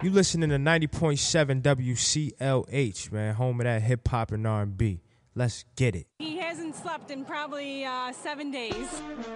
You listening to 90.7 WCLH, man, home of that hip hop and R&B. Let's get it. He hasn't slept in probably 7 days.